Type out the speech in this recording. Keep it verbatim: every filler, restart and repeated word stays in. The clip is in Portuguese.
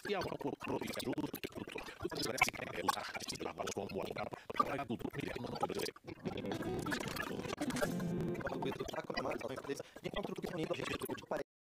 e agora por província do produtor. O que parece que é usar esse trabalho como lugar para tudo que não pode ser. Enquanto o que está